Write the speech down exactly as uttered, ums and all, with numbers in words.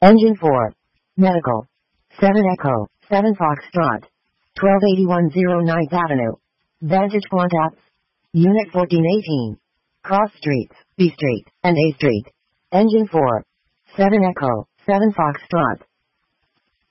Engine four. Medical. seven Echo, seven Foxtrot. twelve eighty-one oh ninth Avenue. Vantage Point Apps. Unit fourteen eighteen. Cross Streets, B Street, and A Street. Engine four. seven Echo, seven Foxtrot.